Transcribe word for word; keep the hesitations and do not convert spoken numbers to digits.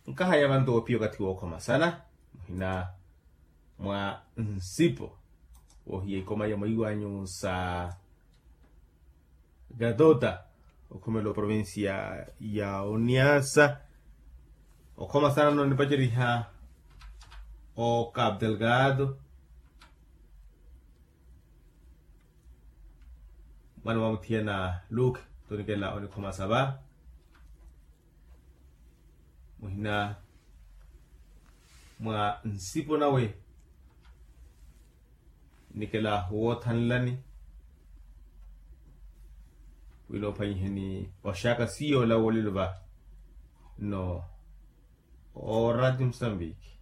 nkahaya bantu opio kati wokoma sana hina mwa nsipo ohie koma ya maiwanyo sa Gadota okomelo provincia ya Oniasa okoma sana no nipachiriha o Cabo Delgado mwana mamutia na Luke tonikela onikoma saba muhina mwa nsipo nawe nikela huotanlani wilo panyihini oshaka siyo la wolilba no o Radio Mozambique